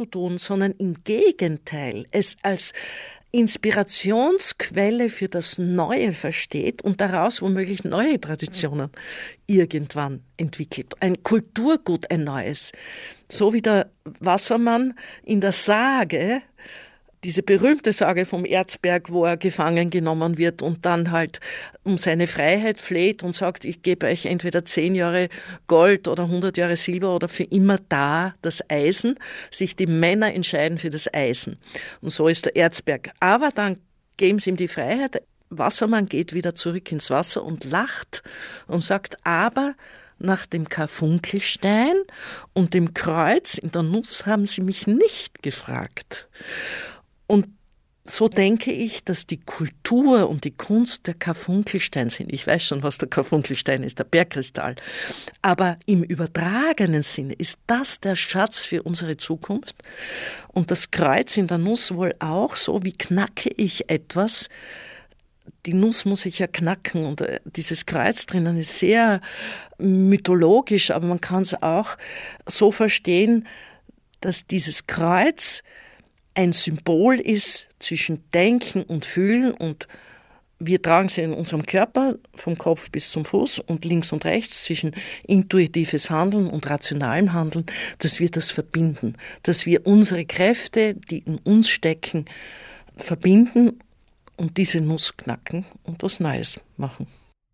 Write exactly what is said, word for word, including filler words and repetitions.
zu tun, sondern im Gegenteil, es als Inspirationsquelle für das Neue versteht und daraus womöglich neue Traditionen irgendwann entwickelt. Ein Kulturgut, ein neues. So wie der Wassermann in der Sage, diese berühmte Sage vom Erzberg, wo er gefangen genommen wird und dann halt um seine Freiheit fleht und sagt, ich gebe euch entweder zehn Jahre Gold oder hundert Jahre Silber oder für immer da das Eisen, sich die Männer entscheiden für das Eisen. Und so ist der Erzberg. Aber dann geben sie ihm die Freiheit. Wassermann geht wieder zurück ins Wasser und lacht und sagt, aber nach dem Karfunkelstein und dem Kreuz in der Nuss haben sie mich nicht gefragt. Und so denke ich, dass die Kultur und die Kunst der Karfunkelstein sind. Ich weiß schon, was der Karfunkelstein ist, der Bergkristall. Aber im übertragenen Sinne ist das der Schatz für unsere Zukunft. Und das Kreuz in der Nuss wohl auch, so wie knacke ich etwas. Die Nuss muss ich ja knacken und dieses Kreuz drinnen ist sehr mythologisch, aber man kann es auch so verstehen, dass dieses Kreuz ein Symbol ist zwischen Denken und Fühlen und wir tragen sie in unserem Körper vom Kopf bis zum Fuß und links und rechts zwischen intuitives Handeln und rationalem Handeln, dass wir das verbinden, dass wir unsere Kräfte, die in uns stecken, verbinden und diese Nuss knacken und was Neues machen.